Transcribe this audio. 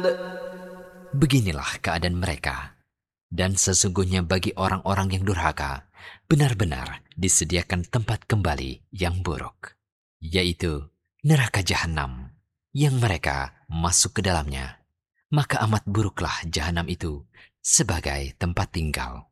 Beginilah keadaan mereka. Dan sesungguhnya bagi orang-orang yang durhaka, benar-benar disediakan tempat kembali yang buruk, yaitu neraka jahanam, yang mereka masuk ke dalamnya. Maka amat buruklah jahanam itu sebagai tempat tinggal.